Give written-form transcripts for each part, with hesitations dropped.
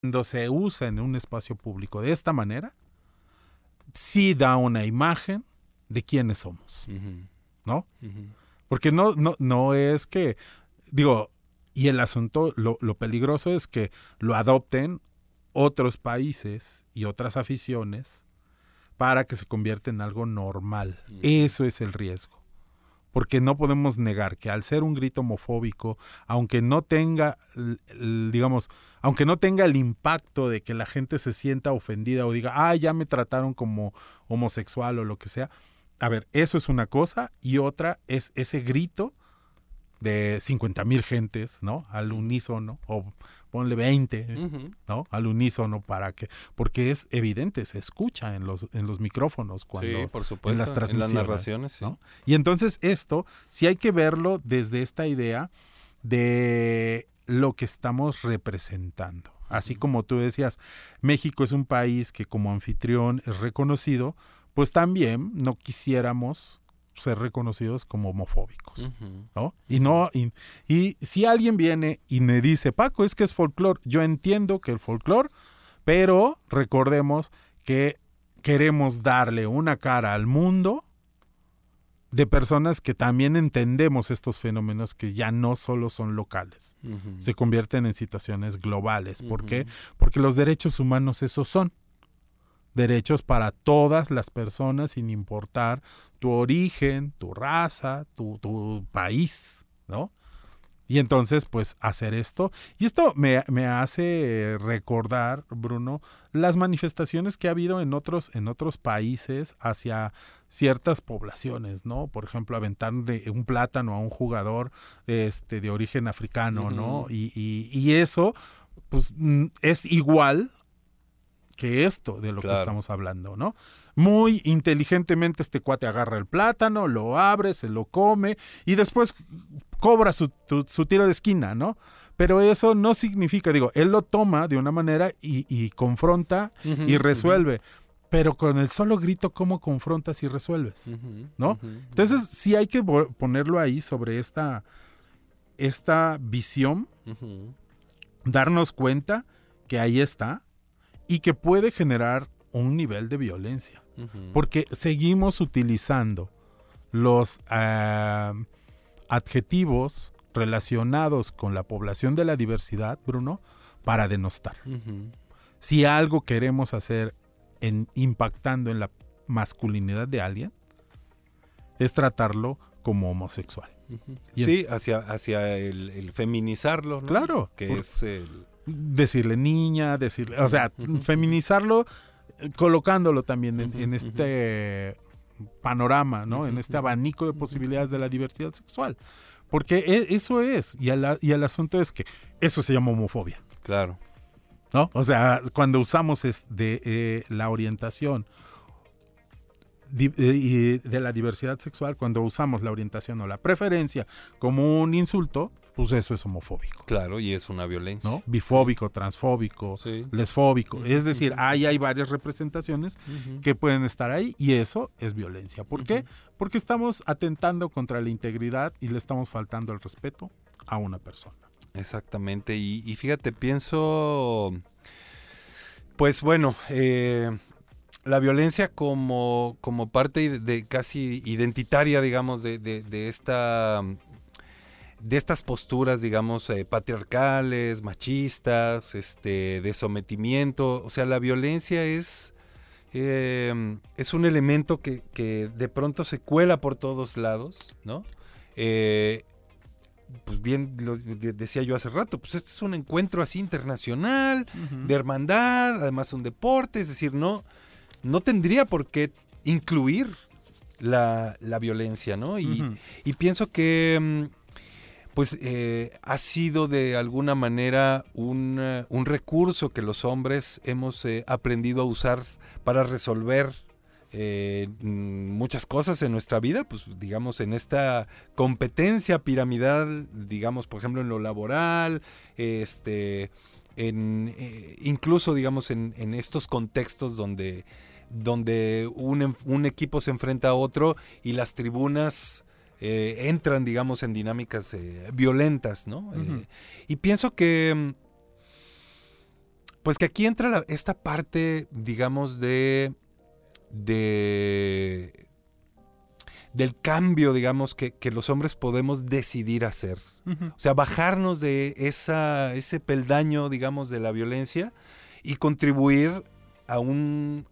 cuando se usa en un espacio público de esta manera, sí da una imagen de quiénes somos, ¿no? Porque no es que, digo, y el asunto, lo peligroso es que lo adopten otros países y otras aficiones para que se convierta en algo normal. Eso es el riesgo. Porque no podemos negar que al ser un grito homofóbico, aunque no tenga, digamos, aunque no tenga el impacto de que la gente se sienta ofendida o diga, ya me trataron como homosexual o lo que sea. A ver, eso es una cosa, y otra es ese grito de 50,000 gentes, ¿no? Al unísono, o ponle 20, ¿no? Al unísono, porque es evidente, se escucha en los micrófonos cuando, sí, por supuesto, en las transmisiones, en las narraciones, sí. ¿no? Y entonces esto sí hay que verlo desde esta idea de lo que estamos representando. Así como tú decías, México es un país que como anfitrión es reconocido, pues también no quisiéramos ser reconocidos como homofóbicos, ¿no? Y si alguien viene y me dice, Paco, es que es folclore, yo entiendo que el folclore, pero recordemos que queremos darle una cara al mundo de personas que también entendemos estos fenómenos que ya no solo son locales, se convierten en situaciones globales. ¿Por qué? Porque los derechos humanos esos son. Derechos para todas las personas sin importar tu origen, tu raza, tu país, ¿no? Y entonces, pues, hacer esto. Y esto me hace recordar, Bruno, las manifestaciones que ha habido en otros países hacia ciertas poblaciones, ¿no? Por ejemplo, aventarle un plátano a un jugador de origen africano, ¿no? Y eso, pues, es igual que esto de lo que estamos hablando, ¿no? Muy inteligentemente este cuate agarra el plátano, lo abre, se lo come y después cobra su tiro de esquina, ¿no? Pero eso no significa, él lo toma de una manera y confronta y resuelve. Pero con el solo grito, ¿cómo confrontas y resuelves? ¿No? Entonces sí hay que ponerlo ahí sobre esta visión, darnos cuenta que ahí está, y que puede generar un nivel de violencia. Porque seguimos utilizando los adjetivos relacionados con la población de la diversidad, Bruno, para denostar. Si algo queremos hacer impactando en la masculinidad de alguien, es tratarlo como homosexual. Sí, hacia el feminizarlo, ¿no? Claro. Que es el... Decirle niña, o sea, feminizarlo, colocándolo también en este panorama, ¿no? En este abanico de posibilidades de la diversidad sexual. Porque eso es, y el asunto es que eso se llama homofobia. Claro. ¿No? O sea, cuando usamos la orientación de la diversidad sexual, cuando usamos la orientación o la preferencia como un insulto, pues eso es homofóbico. Claro, y es una violencia. ¿No? Bifóbico, transfóbico, lesfóbico. Es decir, hay varias representaciones que pueden estar ahí y eso es violencia. ¿Por qué? Porque estamos atentando contra la integridad y le estamos faltando el respeto a una persona. Exactamente. Y fíjate, pienso, pues bueno, la violencia como parte de casi identitaria, digamos, de estas posturas, digamos, patriarcales, machistas, de sometimiento. O sea, la violencia es un elemento que de pronto se cuela por todos lados, ¿no? Pues bien lo decía yo hace rato, pues este es un encuentro así internacional, de hermandad, además un deporte, es decir, no tendría por qué incluir la violencia, ¿no? Y pienso que pues ha sido de alguna manera un recurso que los hombres hemos aprendido a usar para resolver muchas cosas en nuestra vida, pues digamos en esta competencia piramidal, digamos por ejemplo en lo laboral, incluso digamos en estos contextos donde un equipo se enfrenta a otro y las tribunas entran, digamos, en dinámicas violentas, ¿no? Y pienso que Pues que aquí entra esta parte, digamos, del cambio, digamos, que los hombres podemos decidir hacer. Ujú. O sea, bajarnos de ese peldaño, digamos, de la violencia y contribuir a un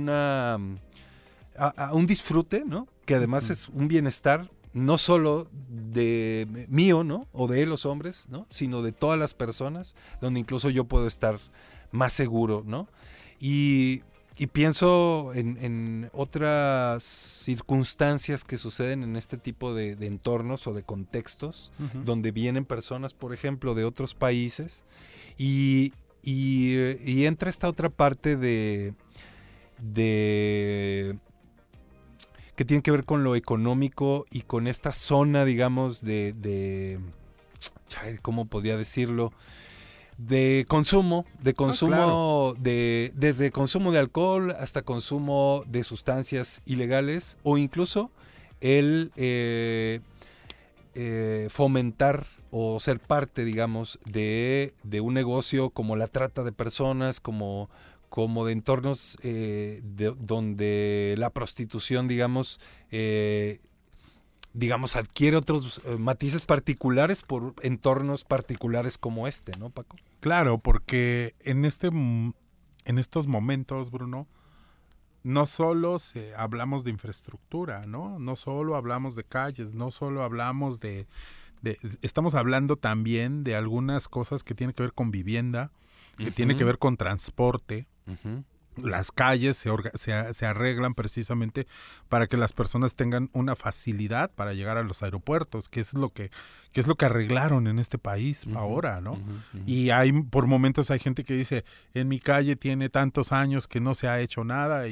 disfrute, ¿no? Que además es un bienestar no solo de mío, ¿no? O de los hombres, ¿no? Sino de todas las personas, donde incluso yo puedo estar más seguro, ¿no? Y pienso en otras circunstancias que suceden en este tipo de entornos o de contextos, Ujú. donde vienen personas, por ejemplo, de otros países, y entra esta otra parte de que tiene que ver con lo económico y con esta zona, digamos, ¿cómo podría decirlo? De consumo, claro. desde consumo de alcohol hasta consumo de sustancias ilegales, o incluso el fomentar o ser parte, digamos, de un negocio como la trata de personas, como de entornos donde la prostitución, digamos, adquiere otros matices particulares por entornos particulares como este, ¿no, Paco? Claro, porque en estos momentos, Bruno, no solo hablamos de infraestructura, ¿no? No solo hablamos de calles, no solo hablamos estamos hablando también de algunas cosas que tienen que ver con vivienda, que tienen que ver con transporte. Uh-huh. Las calles se arreglan precisamente para que las personas tengan una facilidad para llegar a los aeropuertos, que es lo que arreglaron en este país ahora, ¿no? Y por momentos hay gente que dice, en mi calle tiene tantos años que no se ha hecho nada,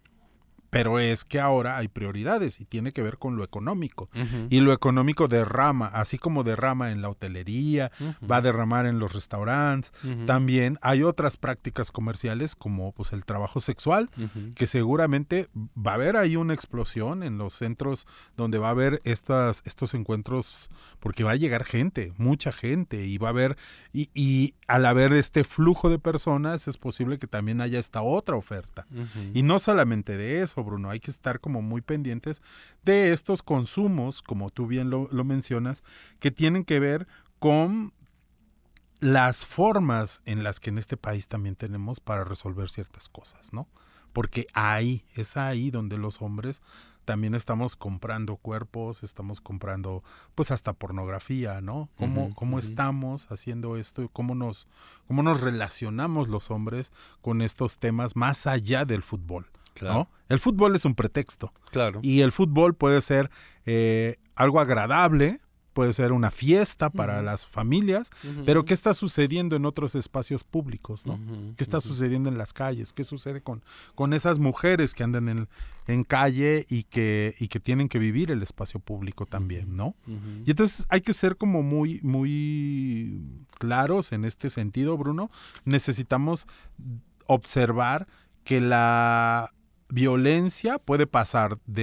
pero es que ahora hay prioridades y tiene que ver con lo económico. Y lo económico derrama, así como derrama en la hotelería, va a derramar en los restaurantes. También hay otras prácticas comerciales como pues el trabajo sexual, que seguramente va a haber ahí una explosión en los centros donde va a haber estos encuentros, porque va a llegar gente, mucha gente, y va a haber, y al haber este flujo de personas es posible que también haya esta otra oferta. Y no solamente de eso, Bruno, hay que estar como muy pendientes de estos consumos, como tú bien lo mencionas, que tienen que ver con las formas en las que en este país también tenemos para resolver ciertas cosas, ¿no? Porque es ahí donde los hombres también estamos comprando cuerpos, estamos comprando pues hasta pornografía, ¿no? ¿Cómo estamos haciendo esto? ¿Cómo nos relacionamos los hombres con estos temas más allá del fútbol? Claro. ¿No? El fútbol es un pretexto. Claro. Y el fútbol puede ser algo agradable, puede ser una fiesta para las familias, pero ¿qué está sucediendo en otros espacios públicos, no? ¿Qué está sucediendo en las calles? ¿Qué sucede con esas mujeres que andan en calle y que tienen que vivir el espacio público también, ¿no? Y entonces hay que ser como muy, muy claros en este sentido, Bruno. Necesitamos observar que la violencia puede pasar de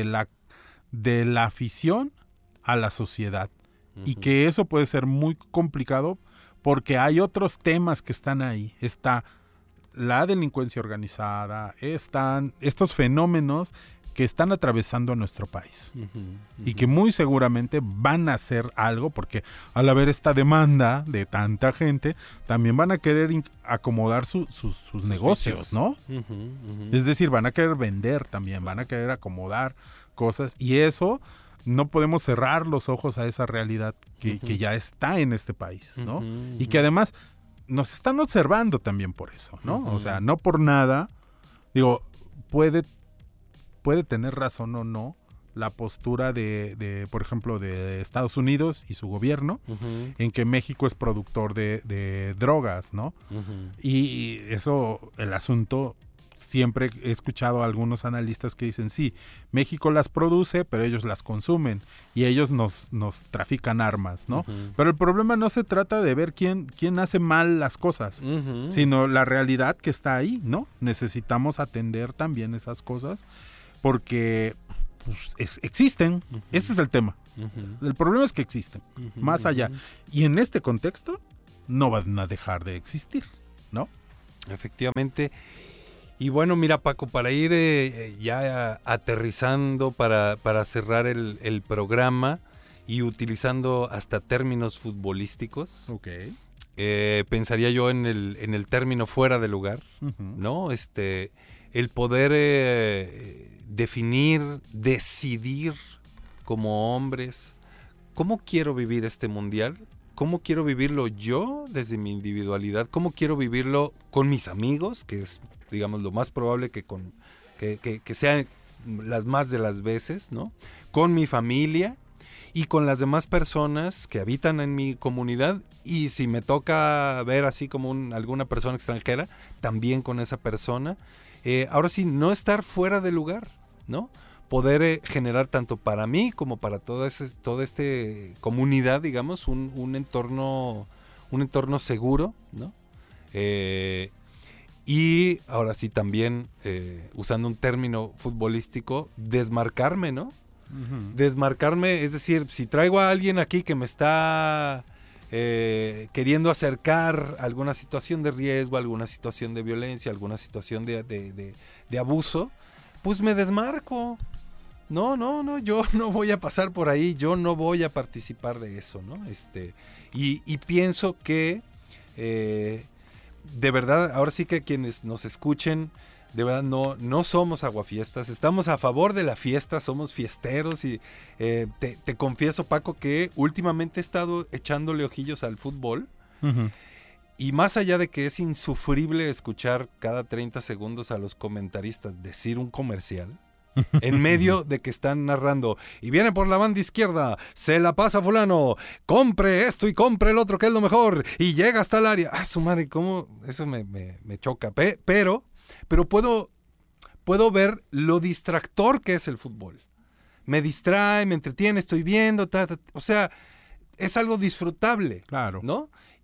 la afición a la sociedad. Y que eso puede ser muy complicado porque hay otros temas que están ahí. Está la delincuencia organizada, están estos fenómenos que están atravesando a nuestro país. Y que muy seguramente van a hacer algo porque al haber esta demanda de tanta gente, también van a querer acomodar sus negocios, ¿no? Es decir, van a querer vender también, van a querer acomodar cosas y eso... No podemos cerrar los ojos a esa realidad que ya está en este país, ¿no? Y que además nos están observando también por eso, ¿no? O sea, no por nada, digo, puede tener razón o no la postura de por ejemplo, de Estados Unidos y su gobierno, en que México es productor de drogas, ¿no? Y eso, el asunto... Siempre he escuchado a algunos analistas que dicen, sí, México las produce, pero ellos las consumen y ellos nos trafican armas, ¿no? Pero el problema no se trata de ver quién hace mal las cosas, sino la realidad que está ahí, ¿no? Necesitamos atender también esas cosas porque pues, existen, ese es el tema. El problema es que existen, más allá. Y en este contexto no van a dejar de existir, ¿no? Efectivamente. Y bueno, mira, Paco, para ir ya aterrizando, para cerrar el programa y utilizando hasta términos futbolísticos, pensaría yo en el término fuera de lugar, ¿no? El poder definir, decidir como hombres, ¿cómo quiero vivir este mundial? ¿Cómo quiero vivirlo yo desde mi individualidad? ¿Cómo quiero vivirlo con mis amigos? Que es, digamos, lo más probable que sean las más de las veces, ¿no? Con mi familia y con las demás personas que habitan en mi comunidad. Y si me toca ver así como alguna persona extranjera, también con esa persona. Ahora sí, no estar fuera de lugar, ¿no? Poder generar tanto para mí como para toda esta comunidad, digamos, un entorno seguro, ¿no? Y ahora sí también, usando un término futbolístico, desmarcarme, ¿no? Desmarcarme, es decir, si traigo a alguien aquí que me está queriendo acercar a alguna situación de riesgo, alguna situación de violencia, alguna situación de abuso, pues me desmarco. No, yo no voy a pasar por ahí, yo no voy a participar de eso, ¿no? Y pienso que de verdad, ahora sí que quienes nos escuchen, de verdad no somos aguafiestas, estamos a favor de la fiesta, somos fiesteros y te confieso, Paco, que últimamente he estado echándole ojillos al fútbol. Y más allá de que es insufrible escuchar cada 30 segundos a los comentaristas decir un comercial, en medio de que están narrando y viene por la banda izquierda, se la pasa fulano, compre esto y compre el otro que es lo mejor y llega hasta el área. Su madre, cómo eso me choca, pero puedo ver lo distractor que es el fútbol. Me distrae, me entretiene, estoy viendo, o sea, es algo disfrutable, claro, ¿no?